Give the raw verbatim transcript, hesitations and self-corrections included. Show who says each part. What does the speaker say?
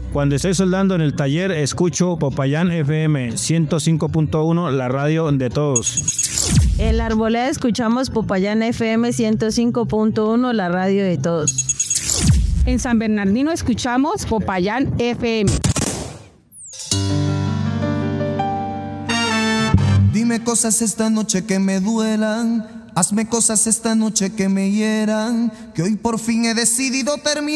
Speaker 1: Cuando estoy soldando en el taller, escucho Popayán F M ciento cinco punto uno, la radio de todos.
Speaker 2: En la Arboleda escuchamos Popayán F M ciento cinco punto uno, la radio de todos.
Speaker 3: En San Bernardino escuchamos Popayán F M.
Speaker 4: Dime cosas esta noche que me duelan, hazme cosas esta noche que me hieran, que hoy por fin he decidido terminar.